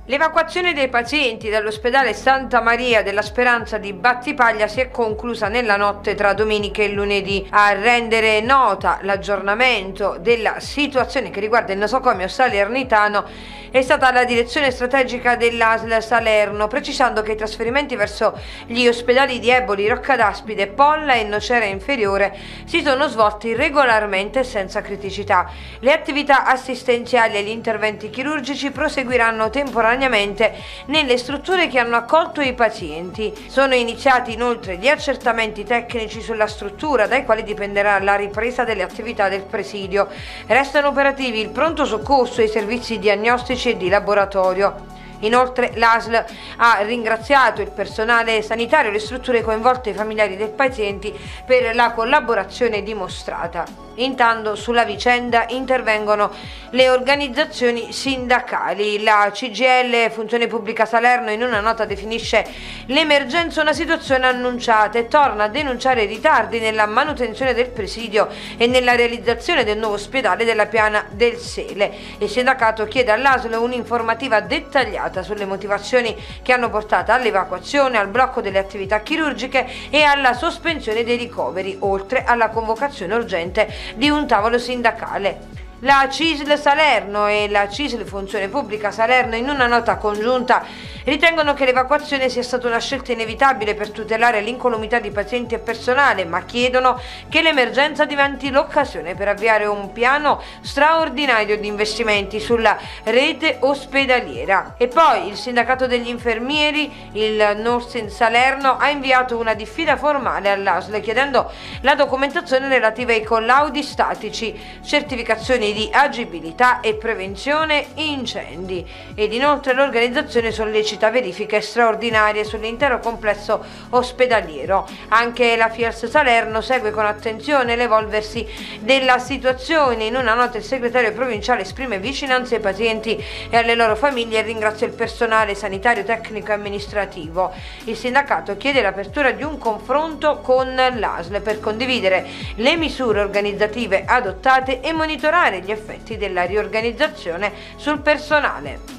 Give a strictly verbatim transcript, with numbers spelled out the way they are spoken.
L'evacuazione dei pazienti dall'ospedale Santa Maria della Speranza di Battipaglia si è conclusa nella notte tra domenica e lunedì. A rendere nota l'aggiornamento della situazione che riguarda il nosocomio salernitano è stata la direzione strategica dell'A S L Salerno, precisando che i trasferimenti verso gli ospedali di Eboli, Roccadaspide, Polla e Nocera Inferiore si sono svolti regolarmente e senza criticità. Le attività assistenziali e gli interventi chirurgici proseguiranno temporaneamente nelle strutture che hanno accolto i pazienti. Sono iniziati inoltre gli accertamenti tecnici sulla struttura, dai quali dipenderà la ripresa delle attività del presidio. Restano operativi il pronto soccorso e i servizi diagnostici e di laboratorio. Inoltre l'A S L ha ringraziato il personale sanitario e le strutture coinvolte e i familiari dei pazienti per la collaborazione dimostrata. Intanto sulla vicenda intervengono le organizzazioni sindacali. La C G I L Funzione Pubblica Salerno in una nota definisce l'emergenza una situazione annunciata e torna a denunciare ritardi nella manutenzione del presidio e nella realizzazione del nuovo ospedale della Piana del Sele. Il sindacato chiede all'A S L un'informativa dettagliata sulle motivazioni che hanno portato all'evacuazione, al blocco delle attività chirurgiche e alla sospensione dei ricoveri, oltre alla convocazione urgente di un tavolo sindacale. La C I S L Salerno e la C I S L Funzione Pubblica Salerno in una nota congiunta ritengono che l'evacuazione sia stata una scelta inevitabile per tutelare l'incolumità di pazienti e personale, ma chiedono che l'emergenza diventi l'occasione per avviare un piano straordinario di investimenti sulla rete ospedaliera. E poi il sindacato degli infermieri, il Nursing Salerno, ha inviato una diffida formale all'A S L chiedendo la documentazione relativa ai collaudi statici, certificazioni di agibilità e prevenzione incendi, ed inoltre l'organizzazione sollecita verifiche straordinarie sull'intero complesso ospedaliero. Anche la F I A S Salerno segue con attenzione l'evolversi della situazione. In una nota il segretario provinciale esprime vicinanza ai pazienti e alle loro famiglie e ringrazia il personale sanitario, tecnico e amministrativo. Il sindacato chiede l'apertura di un confronto con l'A S L per condividere le misure organizzative adottate e monitorare gli effetti della riorganizzazione sul personale.